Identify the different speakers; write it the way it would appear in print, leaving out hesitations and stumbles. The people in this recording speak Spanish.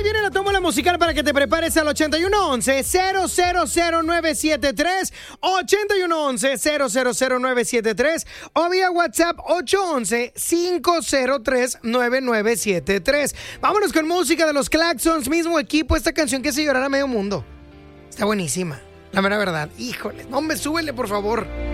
Speaker 1: ahí viene la tómbola musical para que te prepares al 8111-000973, 8111-000973 o vía WhatsApp 811-503-9973. Vámonos con música de los Claxons, mismo equipo, esta canción que hace llorar a medio mundo. Está buenísima, la mera verdad. Híjole, no me súbele, por favor.